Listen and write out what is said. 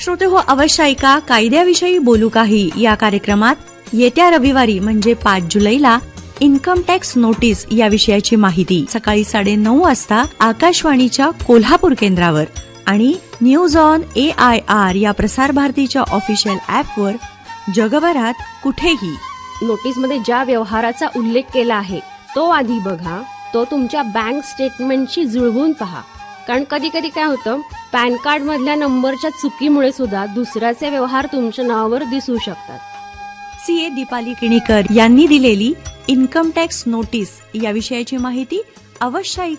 श्रोतेहो, अवश्य ऐका कायद्याविषयी बोलू काही या कार्यक्रमात येत्या रविवारी म्हणजे 5 जुलैला इन्कम टॅक्स नोटीस या विषयाची माहिती सकाळी 9:30 वाजता आकाशवाणीच्या कोल्हापूर केंद्रावर आणि न्यूज ऑन AIR या प्रसार भारतीच्या ऑफिशियल ऍपवर जगभरात कुठेही. नोटीसमध्ये ज्या व्यवहाराचा उल्लेख केला आहे तो आधी बघा, तो तुमच्या बँक स्टेटमेंटशी जुळवून पहा. कारण कधी कधी काय होतं, पॅन कार्ड मधल्या नंबरच्या चुकीमुळे सुद्धा दुसऱ्याचे व्यवहार तुमच्या नावावर दिसू शकतात. CA दीपाली किणीकर यांनी दिलेली इन्कम टॅक्स नोटीस या विषयाची माहिती अवश्य